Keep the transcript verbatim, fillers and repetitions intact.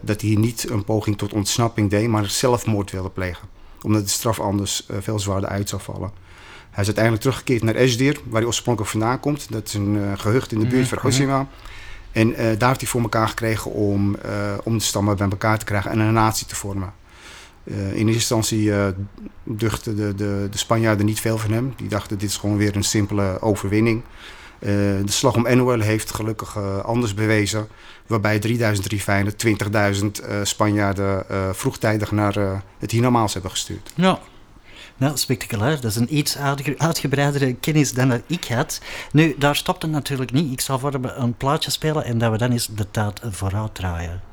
dat hij niet een poging tot ontsnapping deed, maar zelfmoord wilde plegen. Omdat de straf anders uh, veel zwaarder uit zou vallen. Hij is uiteindelijk teruggekeerd naar Eshdir, waar hij oorspronkelijk vandaan komt. Dat is een uh, gehucht in de buurt van Hiroshima. En uh, daar heeft hij voor elkaar gekregen om, uh, om de stammen bij elkaar te krijgen en een natie te vormen. Uh, in eerste instantie uh, duchten de, de, de Spanjaarden niet veel van hem. Die dachten, dit is gewoon weer een simpele overwinning. Uh, de slag om Enoel heeft gelukkig uh, anders bewezen. Waarbij drieduizend Rifijnen, twintigduizend uh, Spanjaarden uh, vroegtijdig naar uh, het hiernamaals hebben gestuurd. Ja. Nou, spectaculair. Dat is een iets uitgebreidere kennis dan dat ik had. Nu, daar stopt het natuurlijk niet. Ik zal voor een plaatje spelen en dat we dan eens de tijd vooruit draaien.